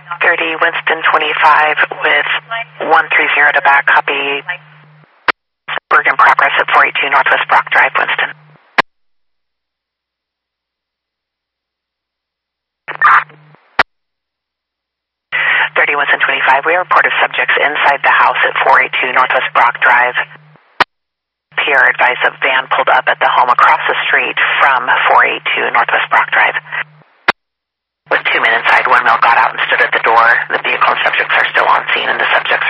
30 Winston 25 with 130 to back. Copy. Berg in progress at 482 Northwest Brock Drive, Winston. Winston 25, we have reported subjects inside the house at 482 Northwest Brock Drive. PR advised a van pulled up at the home across the street from 482 Northwest Brock Drive. With 2 men inside, 1 male got out and stood at the door. The vehicle and subjects are still on scene, and the subjects